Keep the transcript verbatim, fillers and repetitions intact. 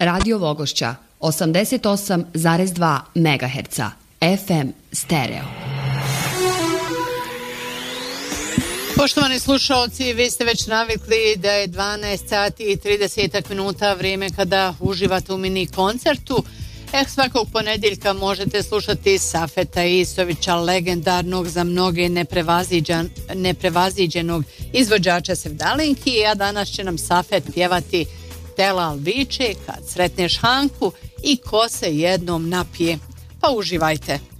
Radio Vogošća osamdeset osam zarez dva megaherca, F M stereo. Poštovani slušalci, vi ste već navikli da je dvanaest sati i trideset minuta vrijeme kada uživate u mini koncertu. Eh, svakog ponedjeljka možete slušati Safeta Isovića, legendarnog za mnoge neprevaziđen, neprevaziđenog izvođača sevdalinki, a danas će nam Safet pjevati Telal viče kad sretneš Hanku i ko se jednom napije. Pa uživajte.